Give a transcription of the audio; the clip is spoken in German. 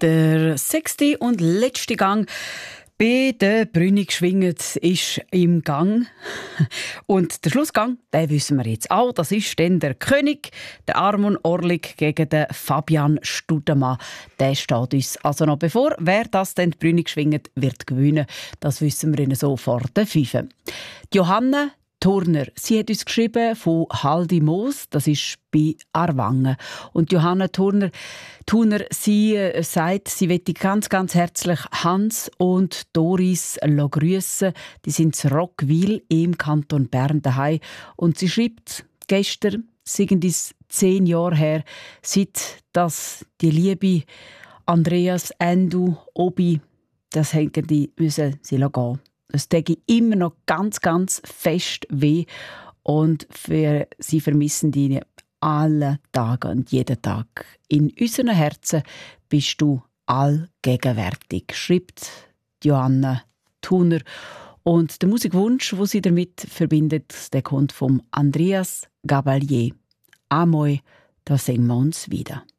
Der sechste und letzte Gang bei der Brünig schwinget ist im Gang. Und der Schlussgang, den wissen wir jetzt auch. Das ist dann der König, der Armon Orlik gegen den Fabian Studemann. Der steht uns also noch bevor. Wer das dann die Brünig schwinget, wird gewinnen. Das wissen wir Ihnen so vor der 5. Johanna Turner, sie hat uns geschrieben von Haldi Moos, das ist bei Aarwangen. Und Johanna Turner, sie sagt, sie möchte ganz, ganz herzlich Hans und Doris grüssen. Die sind in Rockwil im Kanton Bern daheim. Und sie schreibt, gestern, sind es 10 Jahre her, seit dass die liebe Andreas, Endu, Obi, das hängen die müssen sie gehen. Es tut immer noch ganz, ganz fest weh. Und sie vermissen die alle Tage und jeden Tag. In unseren Herzen bist du allgegenwärtig, schreibt Johanna Thuner. Und der Musikwunsch, den sie damit verbindet, der kommt vom Andreas Gabalier. Amoi, da sehen wir uns wieder.